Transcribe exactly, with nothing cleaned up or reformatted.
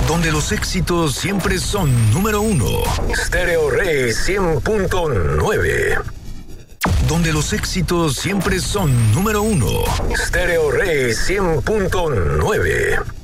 Donde los éxitos siempre son número uno. Stereo Rey cien punto nueve. Donde los éxitos siempre son número uno. Stereo Rey cien punto nueve.